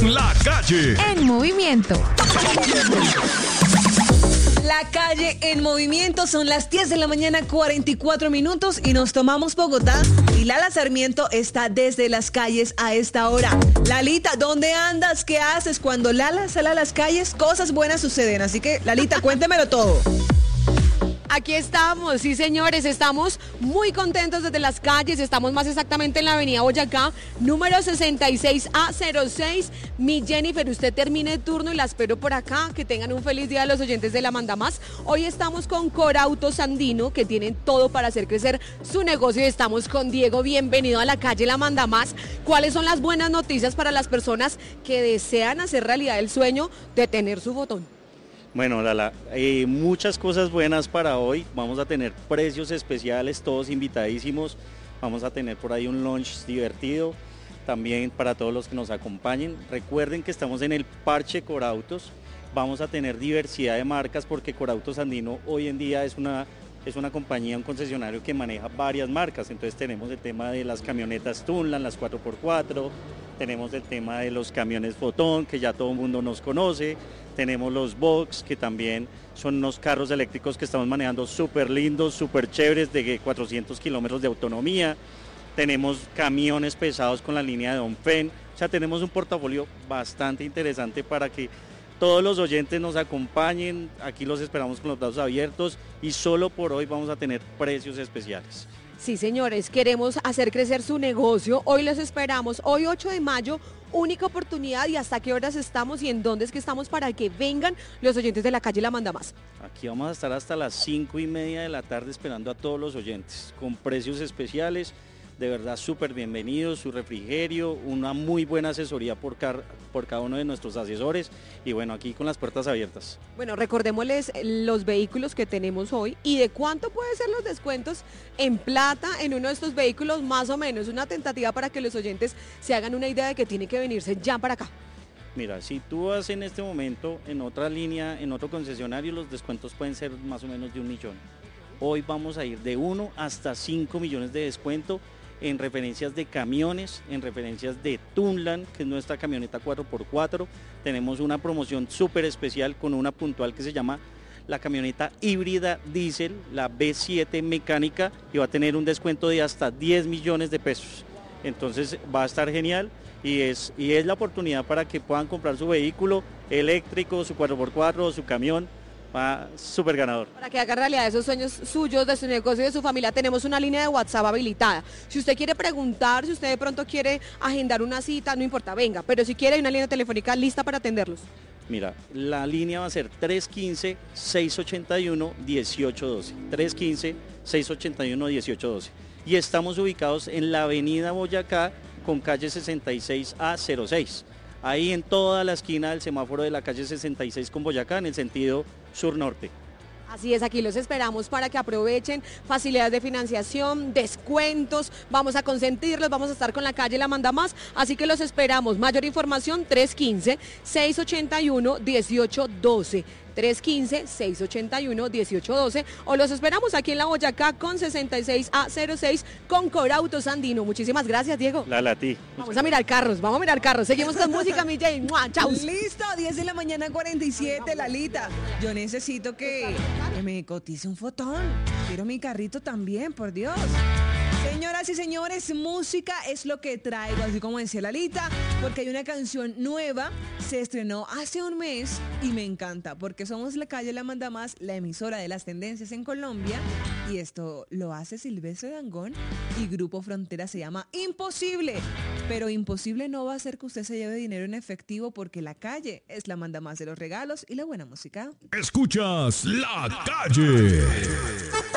La Calle en movimiento. La Calle en movimiento, son las 10 de la mañana, 44 minutos y nos tomamos Bogotá. Y Lala Sarmiento está desde las calles a esta hora. Lalita, ¿dónde andas? ¿Qué haces? Cuando Lala sale a las calles, cosas buenas suceden. Así que, Lalita, cuéntemelo todo. Aquí estamos, sí señores, estamos muy contentos desde las calles, estamos más exactamente en la avenida Boyacá, número 66A06. Mi Jennifer, usted termine el turno y la espero por acá, que tengan un feliz día a los oyentes de La Manda Más. Hoy estamos con Corautos Andino, que tienen todo para hacer crecer su negocio, y estamos con Diego. Bienvenido a la calle La Manda Más. ¿Cuáles son las buenas noticias para las personas que desean hacer realidad el sueño de tener su botón? Bueno, Lala, muchas cosas buenas para hoy. Vamos a tener precios especiales, todos invitadísimos. Vamos a tener por ahí un lunch divertido, también para todos los que nos acompañen. Recuerden que estamos en el Parche Corautos. Vamos a tener diversidad de marcas porque Corautos Andino hoy en día es una compañía, un concesionario que maneja varias marcas. Entonces tenemos el tema de las camionetas Tunland, las 4x4, tenemos el tema de los camiones Fotón, que ya todo el mundo nos conoce, tenemos los Box, que también son unos carros eléctricos que estamos manejando súper lindos, súper chéveres, de 400 kilómetros de autonomía, tenemos camiones pesados con la línea de Dongfeng. O sea, tenemos un portafolio bastante interesante para que todos los oyentes nos acompañen. Aquí los esperamos con los brazos abiertos y solo por hoy vamos a tener precios especiales. Sí, señores, queremos hacer crecer su negocio. Hoy los esperamos, hoy 8 de mayo, única oportunidad. ¿Y hasta qué horas estamos y en dónde es que estamos para que vengan los oyentes de la calle La Manda Más? Aquí vamos a estar hasta las 5:30 de la tarde esperando a todos los oyentes con precios especiales. De verdad, súper bienvenidos, su refrigerio, una muy buena asesoría por cada uno de nuestros asesores y bueno, aquí con las puertas abiertas. Bueno, recordémosles los vehículos que tenemos hoy y de cuánto pueden ser los descuentos en plata en uno de estos vehículos, más o menos, una tentativa para que los oyentes se hagan una idea de que tienen que venirse ya para acá. Mira, si tú vas en este momento en otra línea, en otro concesionario, los descuentos pueden ser más o menos de 1 millón. Hoy vamos a ir de 1 hasta 5 millones de descuento en referencias de camiones, en referencias de Tunland, que es nuestra camioneta 4x4. Tenemos una promoción súper especial con una puntual que se llama la camioneta híbrida diésel, la B7 mecánica, y va a tener un descuento de hasta 10 millones de pesos. Entonces va a estar genial y es la oportunidad para que puedan comprar su vehículo eléctrico, su 4x4 o su camión. Va súper ganador. Para que haga realidad esos sueños suyos, de su negocio y de su familia, tenemos una línea de WhatsApp habilitada. Si usted quiere preguntar, si usted de pronto quiere agendar una cita, no importa, venga, pero si quiere hay una línea telefónica lista para atenderlos. Mira, la línea va a ser 315-681-1812, 315-681-1812 y estamos ubicados en la avenida Boyacá con calle 66A06. Ahí en toda la esquina del semáforo de la calle 66 con Boyacá, en el sentido sur-norte. Así es, aquí los esperamos para que aprovechen facilidades de financiación, descuentos, vamos a consentirlos, vamos a estar con la calle La Manda Más, así que los esperamos. Mayor información 315-681-1812. 315-681-1812 o los esperamos aquí en la Boyacá con 66A06 con Corautos Andino. Muchísimas gracias, Diego. Lala, a ti. Vamos a mirar carros. Seguimos con música, mi Jay. Chau. Listo, 10 de la mañana, 47, Lalita. Yo necesito que me cotice un fotón. Quiero mi carrito también, por Dios. Señoras y señores, música es lo que traigo, así como decía Lalita, porque hay una canción nueva, se estrenó hace un mes y me encanta, porque somos la calle La Manda Más, la emisora de las tendencias en Colombia, y esto lo hace Silvestre Dangond y Grupo Frontera, se llama Imposible, pero imposible no va a ser que usted se lleve dinero en efectivo porque la calle es la Manda Más de los regalos y la buena música. Escuchas La Calle.